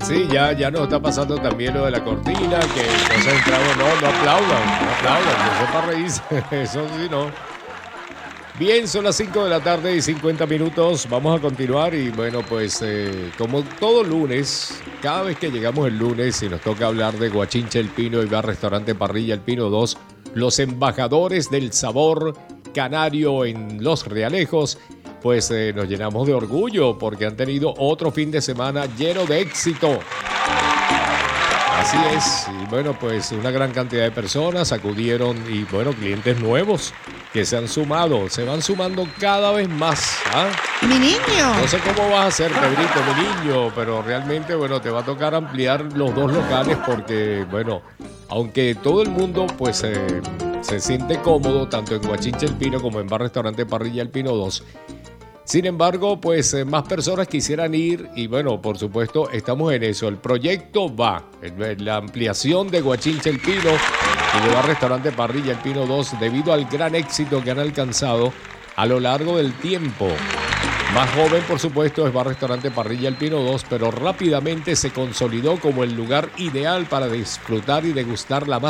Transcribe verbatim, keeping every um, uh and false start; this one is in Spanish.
Sí, ya, ya nos está pasando también lo de la cortina, que no se ha entrado, no, no aplaudan, no aplaudan, no sepa reírse, eso sí, no. Bien, son las cinco de la tarde y cincuenta minutos, vamos a continuar y bueno, pues eh, como todo lunes, cada vez que llegamos el lunes y nos toca hablar de Guachinche El Pino y Bar Restaurante Parrilla El Pino dos, los embajadores del sabor canario en Los Realejos, pues eh, nos llenamos de orgullo porque han tenido otro fin de semana lleno de éxito. Así es, y bueno, pues una gran cantidad de personas acudieron y bueno, clientes nuevos que se han sumado, se van sumando cada vez más. ¿Ah? ¡Mi niño! No sé cómo vas a hacer, Pedrito, mi niño, pero realmente, bueno, te va a tocar ampliar los dos locales porque, bueno, aunque todo el mundo, pues, eh, se siente cómodo, tanto en Guachinche El Pino como en Bar Restaurante Parrilla El Pino dos, sin embargo, pues eh, más personas quisieran ir y bueno, por supuesto, estamos en eso. El proyecto va, el, la ampliación de Guachinche El Pino y de Bar Restaurante Parrilla El Pino dos debido al gran éxito que han alcanzado a lo largo del tiempo. Más joven, por supuesto, es Bar Restaurante Parrilla El Pino dos, pero rápidamente se consolidó como el lugar ideal para disfrutar y degustar la más